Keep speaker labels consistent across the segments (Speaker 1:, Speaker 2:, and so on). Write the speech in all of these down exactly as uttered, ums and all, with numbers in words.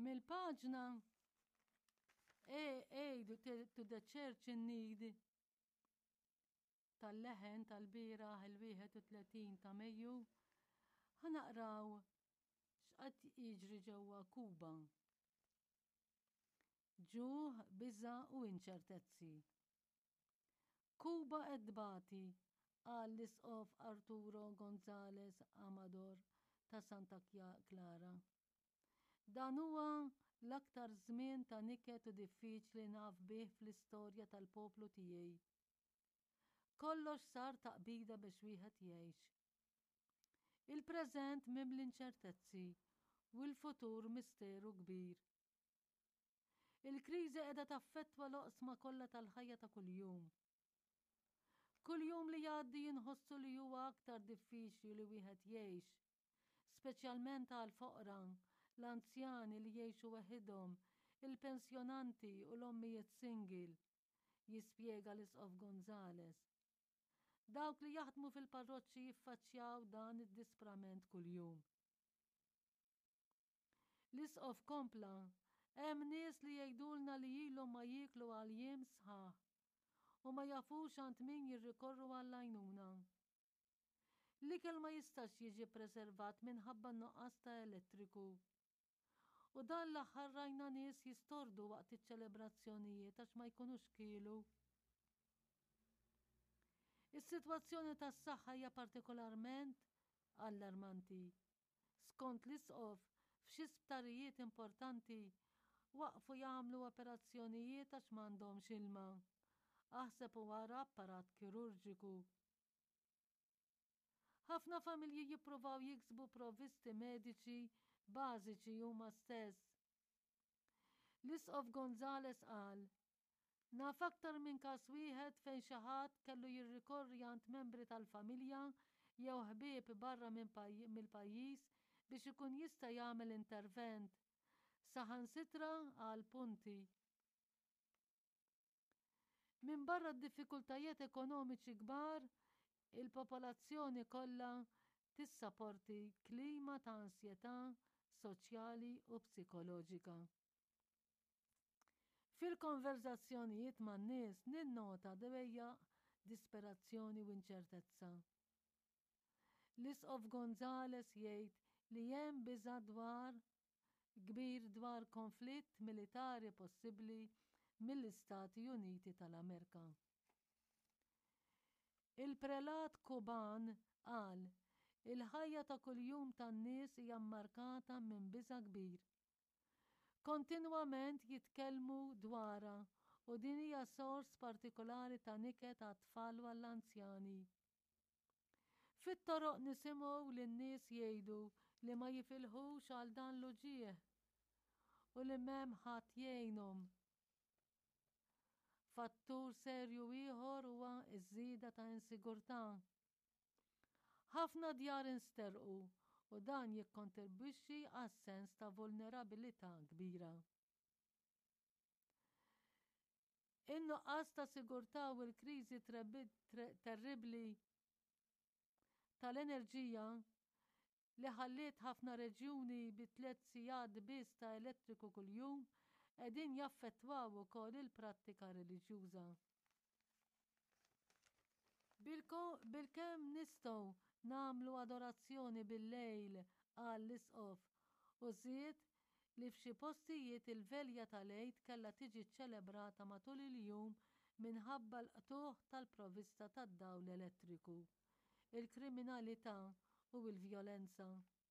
Speaker 1: Mill-paġna Aid to the Church in Need tal-leħen tal-biraħ il-wieħed u tletin ta' Mejju ħanaqraw x'qed jiġri ġewwa Kuba. Ġuħ, biża' u inċertezzi. Kuba qed tbati qal l-isqof Arturo González Amador ta' Santa Clara. Dan huwa l-aktar żmien ta' niket u diffiċli naf bih fl-istorja tal-poplu tiegħi. Kollox sar taqbida biex wieħed jgħix. Il-preżent mimli inċertezzi u l-futur misteru kbir. Il-kriżi qiegħda taffettwa l-oqsma kollha tal-ħajja ta' kuljum. Kuljum li jgħaddi jinħossu li huwa aktar diffiċli li wieħed jgħix, speċjalment għal foqra, l-anzjani li jgħixu waħedhom, il-pensjonanti u l-ommijiet single, jispjega l-isqof González. Dawk li jaħdmu fil-parroċċi jiffaċċjaw dan id-disprament kuljum. L-isqof kompla, hemm nies li jgħidulna li ilhom ma jieklu għal jiem sħaħ u ma jafux għand min jirrikorru għall-għajnuna. L-ikel ma jistax jiġi preservat minħabba nuqqas ta' elettriku. U dan l-aħħar rajna nies jistordu waqt iċ-ċelebrazzjonijiet għax ma jkunux kielu. Is-sitwazzjoni tas-saħħa hija partikolarment allarmanti. Skont l-isqof f'xi sptarijiet importanti waqfu jagħmlu operazzjonijiet għax m'għandhomx ilma. Aħseb u wara apparat kirurġiku. Ħafna familji jippruvaw jiksbu provvisti mediċi bażiċi huma stess. L-isqof González qal: naf aktar minn każ wieħed fejn xi ħadd kellu jirrikorri għand membri tal-familja jew ħbieb barra mill-pajjiż biex ikun jista' jagħmel intervent. Saħansitra għal punti. Minn barra d-diffikultajiet ekonomiċi kbar, il-popolazzjoni kollha tissapporti klima ta' ansjetà soċjali u psikoloġika. Fil-konverzazzjonijiet man-nies ninnota dejja disperazzjoni u inċertezza. L-isqof González jgħid li hemm biża' dwar kbir dwar konflitt militari possibbli mill-Istati Uniti tal-Amerika. Il-prelat Kuban qal: il-ħajja ta' kuljum tan-nies hija mmarkata minn biża' kbir. Kontinwament jitkellmu dwarha u din hija sors partikolari ta' niket għat-tfal u għall-anzjani. Fit-toroq nisimgħu lin-nies jgħidu li ma jifilħux għal dan l-uġigħ u li m'hemm ħadd jgħinhom. Fattur serju ieħor huwa ż-żieda ta' insigurtà. Ħafna djar insterqu u dan jikkontribwixxi għas-sens ta' vulnerabilità kbira. In-nuqqas ta' sigurtà u l-kriżi terribbli tal-enerġija li ħalliet ħafna reġjuni bi tliet sigħat biss ta' elettriku kuljum qegħdin jaffettwaw ukoll il-prattika reliġjuża. Bilkemm nistgħu nagħmlu adorazzjoni bil-lejl qal l-isqof u żied li f'xi postijiet il-velja tal-Eid kellha tiġi ċċelebrata matul il-jum minħabba l-qtuħ tal-provvista tad-dawl elettriku, il-kriminalità u l-vjolenza.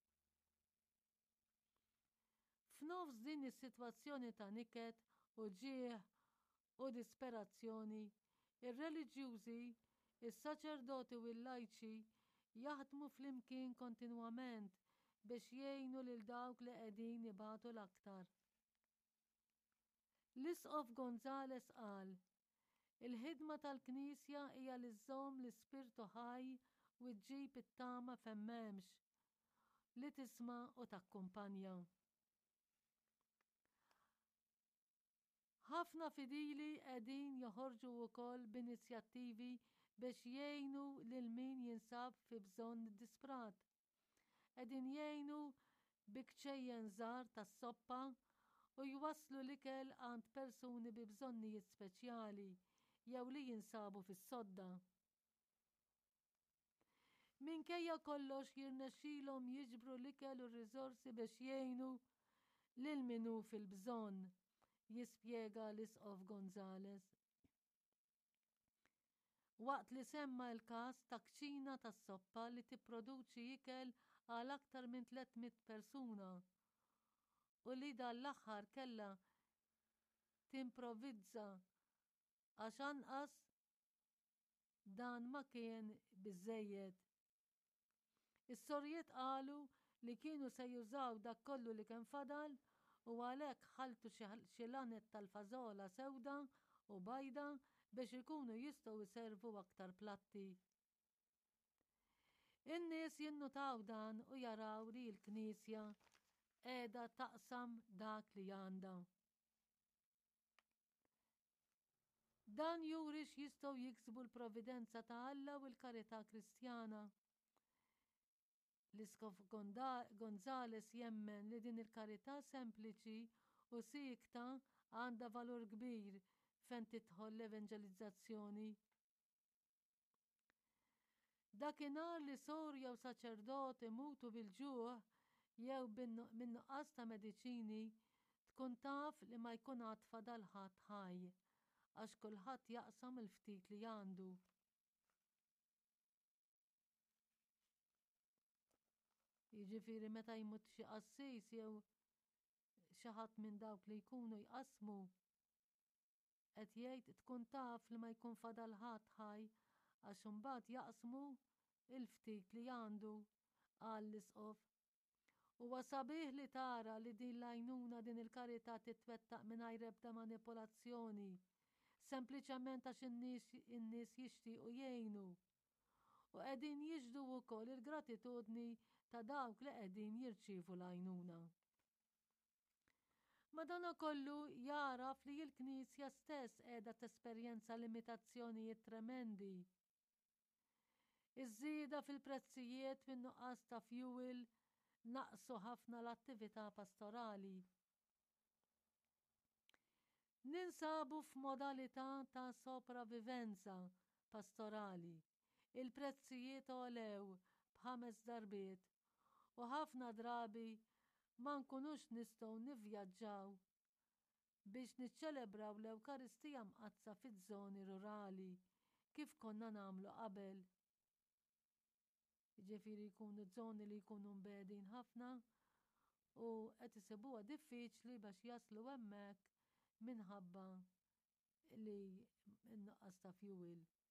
Speaker 1: F'nofs din is-sitwazzjoni ta' niket u ġieħ u disperazzjoni, ir-reliġjużi, is-saċerdoti u l-lajċi jaħdmu flimkien kontinwament biex jgħinu lil dawk li qegħdin ibatu l-aktar. L-isqof González qal: il-ħidma tal-Knisja hija li żżomm l-ispirtu ħaj u ġġib it-tama fejn m'hemmx, li tisma' u takkumpanja. Ħafna fidili qegħdin joħorġu wkoll b'inizjattivi biex jgħinu lil min jinsab fi bżonn disprat. Qegħdin jgħinu bi kċejjen żgħar tas-soppa u jwasslu l-ikel għand persuni bi bżonnijiet speċjali jew li jinsabu fis-sodda. Minkejja kollox jirnexxielhom jiġbru l-ikel u r-riżorsi biex jgħinu lil min hu fil-bżonn, jispjega Lisqof Gonzales. Waqt li semma l-każ ta' kċina tas-soppa li tipproduċi ikel għal aktar minn tlietmiet persuna u li dan l-aħħar kellha timprovvizza għax anqas dan ma kien biżżejjed. Is-sorjiet qalu li kienu se jużaw dak kollu li kien fadal u għalhekk ħaltu xi lanet tal-fażola sewda u bajda biex ikunu jistgħu jservu aktar platti. In-nies jinnutaw dan u jaraw li l-Knisja qiegħda taqsam dak li għandha. Dan juri x'jistgħu jiksbu l-provvidenza ta' Alla u l-karità Kristjana. Lisqof Gonzales jemmen li din il-karità sempliċi u siekta għandha valur kbir fejn tidħol l-evanġelizzazzjoni. Dakinhar li sor jew saċerdot imutu bil-ġuħ jew min nuqqas ta' mediċini tkun taf li ma jkun għad fadal ħadd ħaj għax kulħadd jaqsam il-ftit li għandu. Jiġifieri meta jmut xi qassis jew xi ħadd minn dawk li jkunu jqassmu qed jgħid tkun taf li ma jkun fadal ħadd ħaj għax imbagħad jaqsmu il-ftit li għandu, qal Lisqof. Huwa sabiħ li tara li din l-għajnuna din il-karità titwettaq mingħajr ebda manipolazzjoni, sempliċement għax in-nies jixtiequ jgħinu. U qegħdin jiġdu wkoll il-gratitudni ta' dawk li qegħdin jirċievu l-għajnuna. Madankollu jaraf li l-Knisja stess qiegħda tesperjenza limitazzjonijiet tremendi. Iż-żieda fil-prezzijiet min nuqqas ta' fuel naqsu ħafna l-attività pastorali. Ninsabu f'modalità ta' sopravivenza pastorali. Il-prezzijiet għolew b'ħames darbiet u ħafna drabi ma nkunux nistgħu nivvjaġġaw biex niċċelebraw l-Ewkaristija mqazza fiż-żoni rurali kif konna nagħmlu qabel. Jiġifieri jkunu żoni li jkunu mbegħdin ħafna u qed isibuha diffiċli biex jaslu hemmhekk minħabba li n-nuqqas ta' fuel.